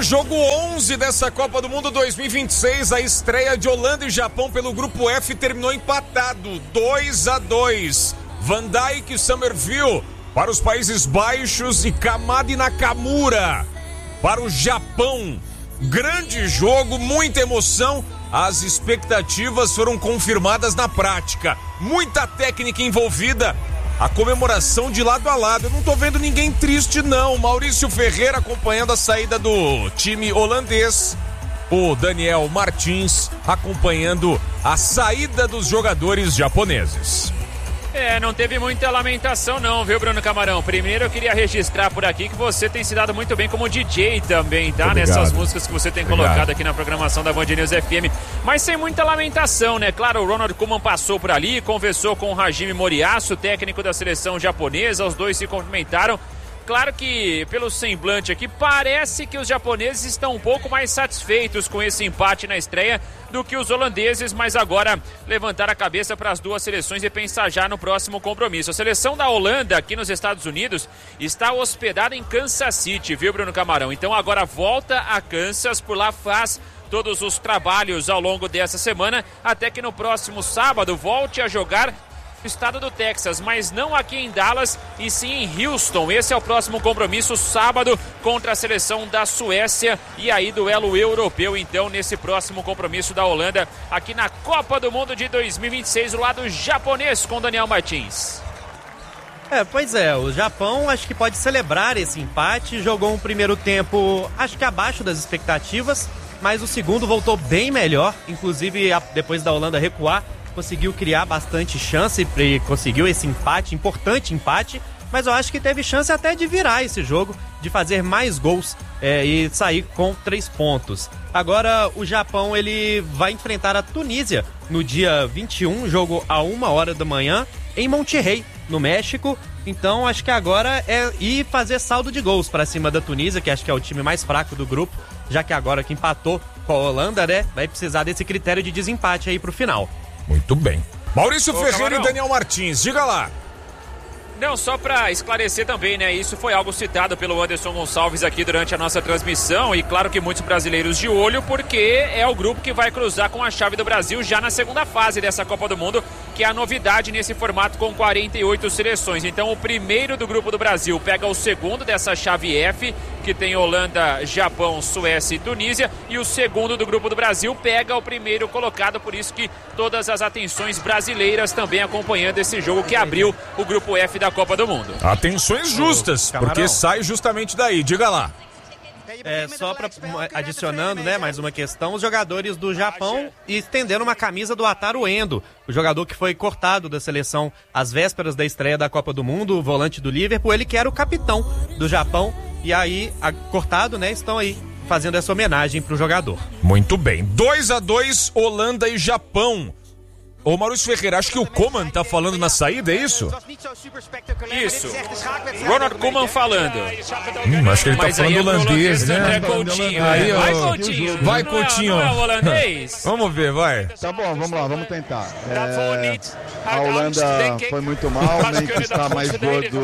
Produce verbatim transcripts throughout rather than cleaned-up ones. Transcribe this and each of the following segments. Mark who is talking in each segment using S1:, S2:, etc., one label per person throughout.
S1: No jogo onze dessa Copa do Mundo dois mil e vinte e seis, a estreia de Holanda e Japão pelo Grupo F terminou empatado, dois a dois. Van Dijk e Summerville para os Países Baixos e Kamada e Nakamura para o Japão. Grande jogo, muita emoção. As expectativas foram confirmadas na prática. Muita técnica envolvida. A comemoração de lado a lado. Eu não tô vendo ninguém triste, não. Maurício Ferreira acompanhando a saída do time holandês. O Daniel Martins acompanhando a saída dos jogadores japoneses.
S2: É, não teve muita lamentação não, viu, Bruno Camarão? Primeiro eu queria registrar por aqui que você tem se dado muito bem como D J também, tá? Obrigado. Nessas músicas que você tem Obrigado. colocado aqui na programação da Band News F M. Mas sem muita lamentação, né? Claro, o Ronald Koeman passou por ali, conversou com o Hajime Moriyasu, técnico da seleção japonesa, os dois se cumprimentaram. Claro que, pelo semblante aqui, parece que os japoneses estão um pouco mais satisfeitos com esse empate na estreia do que os holandeses, mas agora levantar a cabeça para as duas seleções e pensar já no próximo compromisso. A seleção da Holanda, aqui nos Estados Unidos, está hospedada em Kansas City, viu, Bruno Camarão? Então agora volta a Kansas, por lá faz todos os trabalhos ao longo dessa semana, até que no próximo sábado volte a jogar estado do Texas, mas não aqui em Dallas e sim em Houston. Esse é o próximo compromisso, sábado, contra a seleção da Suécia, e aí duelo europeu então nesse próximo compromisso da Holanda aqui na Copa do Mundo de dois mil e vinte e seis, o lado japonês com Daniel Martins.
S3: É, pois é, o Japão acho que pode celebrar esse empate, jogou um primeiro tempo acho que abaixo das expectativas, mas o segundo voltou bem melhor, inclusive depois da Holanda recuar, conseguiu criar bastante chance e conseguiu esse empate, importante empate, mas eu acho que teve chance até de virar esse jogo, de fazer mais gols é, e sair com três pontos. Agora o Japão ele vai enfrentar a Tunísia no dia vinte e um, jogo a uma hora da manhã, em Monterrey, no México. Então acho que agora é ir fazer saldo de gols para cima da Tunísia, que acho que é o time mais fraco do grupo, já que agora que empatou com a Holanda, né, vai precisar desse critério de desempate aí pro final.
S1: Muito bem. Maurício
S2: Ô,
S1: Ferreira
S2: Camarão.
S1: e Daniel Martins, diga lá.
S2: Não, só para esclarecer também, né, isso foi algo citado pelo Anderson Gonçalves aqui durante a nossa transmissão, e claro que muitos brasileiros de olho, porque é o grupo que vai cruzar com a chave do Brasil já na segunda fase dessa Copa do Mundo, que é a novidade nesse formato com quarenta e oito seleções. Então o primeiro do grupo do Brasil pega o segundo dessa chave F, que tem Holanda, Japão, Suécia e Tunísia, e o segundo do grupo do Brasil pega o primeiro colocado, por isso que todas as atenções brasileiras também acompanhando esse jogo que abriu o grupo F da Copa do Mundo.
S1: Atenções justas, porque sai justamente daí, diga lá.
S3: É, só para adicionando, né, mais uma questão, os jogadores do Japão estenderam uma camisa do Wataru Endo, o jogador que foi cortado da seleção às vésperas da estreia da Copa do Mundo, o volante do Liverpool, ele que era o capitão do Japão, e aí, a, cortado, né, estão aí fazendo essa homenagem pro jogador.
S1: Muito bem, dois a dois, Holanda e Japão. Ô Maurício Ferreira, acho que o Koeman tá falando na saída, é isso?
S2: Isso. Ronald Koeman falando.
S1: Hum, acho que ele tá
S2: Mas
S1: falando
S2: aí é
S1: holandês, né?
S2: André Coutinho.
S1: Aí, ó.
S2: Vai, Coutinho.
S1: Vai,
S2: Não é-
S1: Coutinho.
S2: não é holandês?
S1: Vamos ver, vai.
S4: Tá bom, vamos lá, vamos tentar. É, a Holanda foi muito mal, nem que está mais gordo que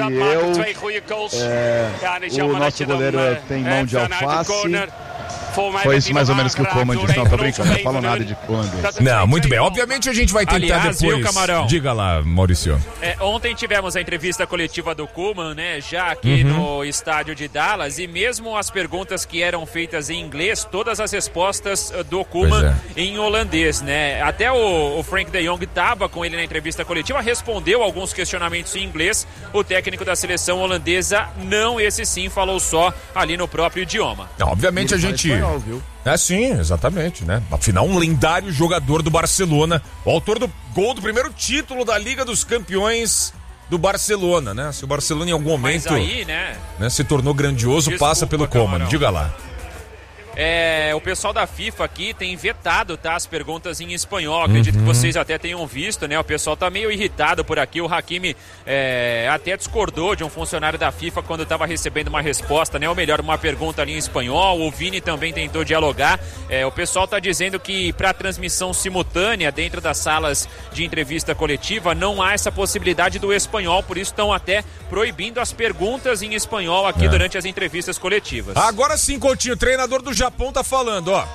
S4: eu. É, o nosso goleiro tem mão de alface. Foi isso mais ou menos que o Koeman disse. Não, tô brincando, não falo nada de holandês.
S1: Não, muito bem. Obviamente a gente vai tentar
S2: Aliás,
S1: depois.
S2: viu, Camarão?
S1: Diga lá, Maurício.
S2: É, ontem tivemos a entrevista coletiva do Koeman, né, já aqui
S1: Uhum.
S2: no estádio de Dallas, e mesmo as perguntas que eram feitas em inglês, todas as respostas uh, do Koeman em holandês, né? Até o, o Frank de Jong estava com ele na entrevista coletiva, respondeu alguns questionamentos em inglês. O técnico da seleção holandesa, não, esse sim, falou só ali no próprio idioma.
S1: Não, obviamente a gente...
S4: Espanhol, viu?
S1: É sim, exatamente, né? Afinal, um lendário jogador do Barcelona, o autor do gol do primeiro título da Liga dos Campeões do Barcelona, né? Se o Barcelona em algum momento
S2: Mas aí, né?
S1: né, se tornou grandioso,
S2: Desculpa,
S1: passa pelo Koeman.
S2: Camarão.
S1: Diga lá.
S2: É, o pessoal da FIFA aqui tem vetado, tá, as perguntas em espanhol. Acredito uhum. que vocês até tenham visto, né? O pessoal tá meio irritado por aqui. O Hakimi é, até discordou de um funcionário da FIFA quando estava recebendo uma resposta, né? Ou melhor, uma pergunta ali em espanhol. O Vini também tentou dialogar. É, o pessoal tá dizendo que para transmissão simultânea dentro das salas de entrevista coletiva não há essa possibilidade do espanhol, por isso estão até proibindo as perguntas em espanhol aqui é. durante as entrevistas coletivas.
S1: Agora sim, Coutinho, o treinador do Japão tá falando, ó.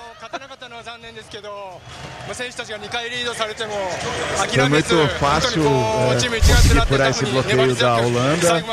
S4: Foi muito fácil é, conseguir furar esse bloqueio da Holanda.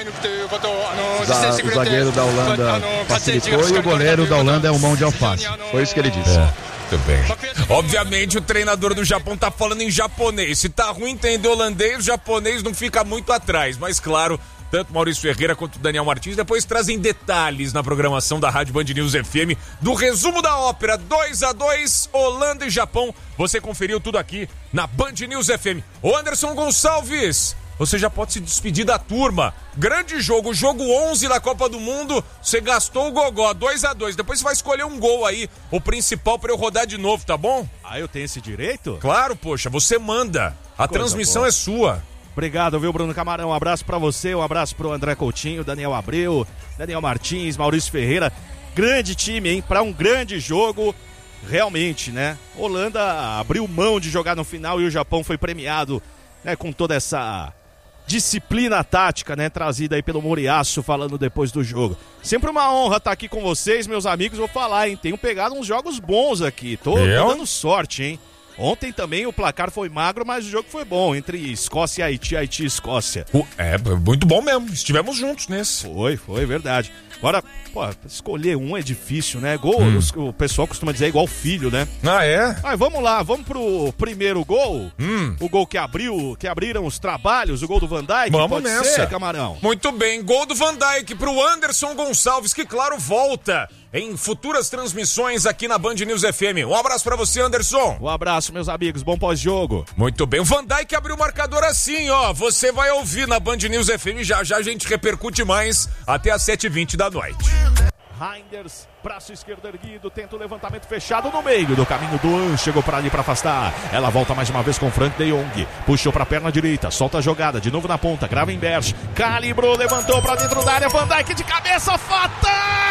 S4: O zagueiro da Holanda facilitou e o goleiro da Holanda é um mão de alface. Foi isso que ele disse.
S1: É. Muito bem. Obviamente o treinador do Japão tá falando em japonês. Se tá ruim entender holandês, o japonês não fica muito atrás. Mas claro, tanto Maurício Ferreira quanto o Daniel Martins depois trazem detalhes na programação da Rádio Band News F M do resumo da ópera dois a dois, Holanda e Japão. Você conferiu tudo aqui na Band News F M. Ô Anderson Gonçalves, você já pode se despedir da turma. Grande jogo, jogo onze da Copa do Mundo. Você gastou o gogó, dois a dois. Depois você vai escolher um gol aí, o principal pra eu rodar de novo, tá bom?
S5: Ah, eu tenho esse direito?
S1: Claro, poxa, você manda. A Coisa transmissão boa. É sua.
S5: Obrigado, viu, Bruno Camarão? Um abraço pra você, um abraço pro André Coutinho, Daniel Abreu, Daniel Martins, Maurício Ferreira. Grande time, hein? Pra um grande jogo. Realmente, né? Holanda abriu mão de jogar no final e o Japão foi premiado, né, com toda essa disciplina tática, né, trazida aí pelo Moriaço, falando depois do jogo. Sempre uma honra estar aqui com vocês, meus amigos. Vou falar, hein? Tenho pegado uns jogos bons aqui. Tô, tô dando sorte, hein? Ontem também o placar foi magro, mas o jogo foi bom, entre Escócia e Haiti, Haiti e Escócia.
S1: É, muito bom mesmo, estivemos juntos nesse.
S5: Foi, foi, verdade. Agora, pô, escolher um é difícil, né? Gol, hum. o pessoal costuma dizer igual filho, né?
S1: Ah, é?
S5: Mas vamos lá, vamos pro primeiro gol.
S1: Hum.
S5: O gol que abriu, que abriram os trabalhos, o gol do Van Dijk.
S1: Vamos
S5: pode
S1: nessa.
S5: Ser, Camarão.
S1: Muito bem, gol do Van Dijk pro Anderson Gonçalves, que claro, volta em futuras transmissões aqui na Band News F M. Um abraço pra você, Anderson.
S5: Um abraço, meus amigos, bom pós-jogo.
S1: Muito bem, o Van Dijk abriu o marcador assim, ó. Você vai ouvir na Band News F M, já já a gente repercute mais até às sete e vinte da noite.
S5: Reinders, braço esquerdo erguido, tenta o levantamento fechado no meio do caminho do An, chegou para ali para afastar. Ela volta mais uma vez com Frank de Jong, puxou para a perna direita, solta a jogada, de novo na ponta, Gravenberch, calibrou, levantou para dentro da área, Van Dijk de cabeça, fatal!